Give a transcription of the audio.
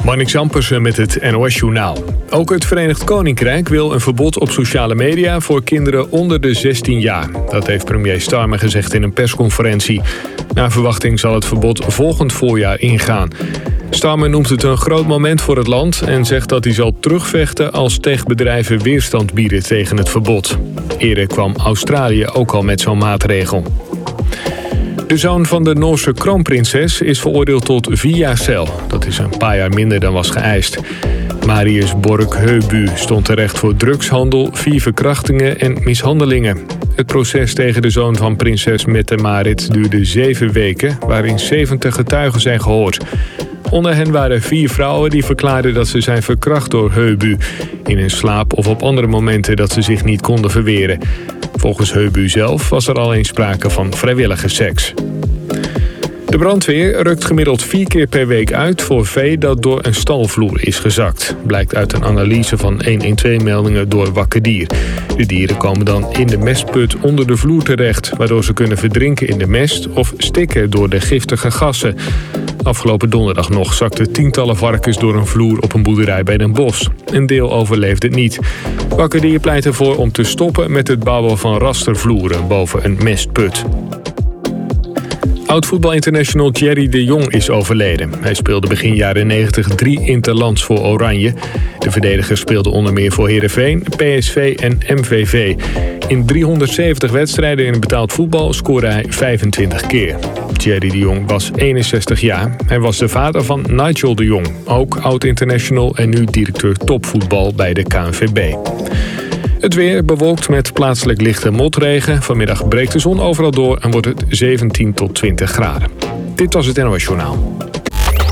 Marnix Ampersen met het NOS-journaal. Ook het Verenigd Koninkrijk wil een verbod op sociale media voor kinderen onder de 16 jaar. Dat heeft premier Starmer gezegd in een persconferentie. Naar verwachting zal het verbod volgend voorjaar ingaan. Starmer noemt het een groot moment voor het land en zegt dat hij zal terugvechten als techbedrijven weerstand bieden tegen het verbod. Eerder kwam Australië ook al met zo'n maatregel. De zoon van de Noorse kroonprinses is veroordeeld tot 4 jaar cel. Dat is een paar jaar minder dan was geëist. Marius Borg-Heubu stond terecht voor drugshandel, 4 verkrachtingen en mishandelingen. Het proces tegen de zoon van prinses Mette-Marit duurde 7 weken... waarin 70 getuigen zijn gehoord. Onder hen waren 4 vrouwen die verklaarden dat ze zijn verkracht door Heubu... in hun slaap of op andere momenten dat ze zich niet konden verweren. Volgens Heubu zelf was er alleen sprake van vrijwillige seks. De brandweer rukt gemiddeld 4 keer per week uit voor vee dat door een stalvloer is gezakt. Blijkt uit een analyse van 112-meldingen door Wakker Dier. De dieren komen dan in de mestput onder de vloer terecht, waardoor ze kunnen verdrinken in de mest of stikken door de giftige gassen. Afgelopen donderdag nog zakten tientallen varkens door een vloer op een boerderij bij Den Bosch. Een deel overleefde het niet. Wakker Dier pleit ervoor om te stoppen met het bouwen van rastervloeren boven een mestput. Oud-voetbalinternational Thierry de Jong is overleden. Hij speelde begin jaren 90 3 interlands voor Oranje. De verdediger speelde onder meer voor Heerenveen, PSV en MVV. In 370 wedstrijden in het betaald voetbal scoorde hij 25 keer. Thierry de Jong was 61 jaar. Hij was de vader van Nigel de Jong, ook oud-international en nu directeur topvoetbal bij de KNVB. Het weer bewolkt met plaatselijk lichte motregen. Vanmiddag breekt de zon overal door en wordt het 17 tot 20 graden. Dit was het NOS Journaal.